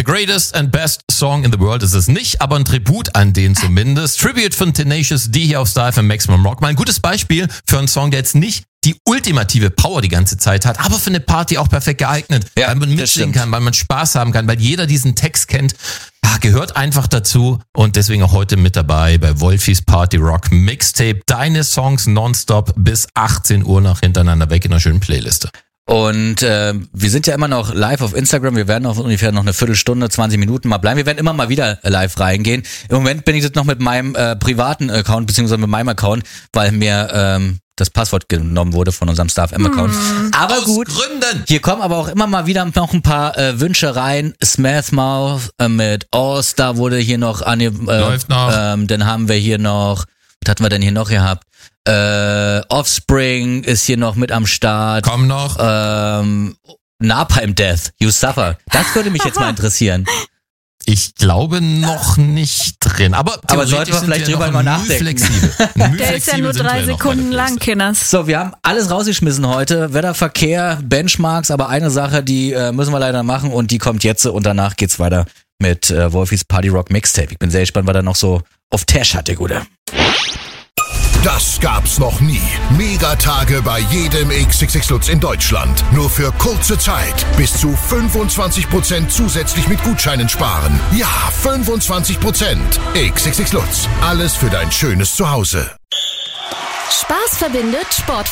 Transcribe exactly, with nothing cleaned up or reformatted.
greatest and best song in the world ist es nicht, aber ein Tribut an den zumindest. Tribute von Tenacious D hier auf Star F M Maximum Rock. Mal ein gutes Beispiel für einen Song, der jetzt nicht die ultimative Power die ganze Zeit hat, aber für eine Party auch perfekt geeignet, ja, weil man mitsingen kann, weil man Spaß haben kann, weil jeder diesen Text kennt. Ja, gehört einfach dazu und deswegen auch heute mit dabei bei Wolfis Party Rock Mixtape. Deine Songs nonstop bis achtzehn Uhr nach hintereinander weg in einer schönen Playliste. Und äh, wir sind ja immer noch live auf Instagram. Wir werden auf ungefähr noch eine Viertelstunde, zwanzig Minuten mal bleiben. Wir werden immer mal wieder live reingehen. Im Moment bin ich jetzt noch mit meinem äh, privaten Account, beziehungsweise mit meinem Account, weil mir ähm, das Passwort genommen wurde von unserem Star F M Account. Hm, aber aus gut, Gründen. Hier kommen aber auch immer mal wieder noch ein paar äh, Wünsche rein. Smash Mouth äh, mit All-Star wurde hier noch an. Äh, Läuft noch. Ähm, dann haben wir hier noch, was hatten wir denn hier noch gehabt? Äh, Offspring ist hier noch mit am Start. Komm noch. Ähm, Napalm Death, You Suffer. Das würde mich jetzt mal interessieren. Ich glaube noch nicht drin, aber aber sollten wir vielleicht drüber mal nachdenken. Flexibel. Der ist ja nur drei Sekunden lang, Kinders. So, wir haben alles rausgeschmissen heute. Wetter, Verkehr, Benchmarks, aber eine Sache, die äh, müssen wir leider machen und die kommt jetzt und danach geht's weiter mit äh, Wolfis Party Rock Mixtape. Ich bin sehr gespannt, was er noch so auf Tash hatte, Gute. Das gab's noch nie. Megatage bei jedem X X X Lutz in Deutschland. Nur für kurze Zeit. Bis zu fünfundzwanzig Prozent zusätzlich mit Gutscheinen sparen. Ja, fünfundzwanzig Prozent. X X X Lutz. Alles für dein schönes Zuhause. Spaß verbindet Sport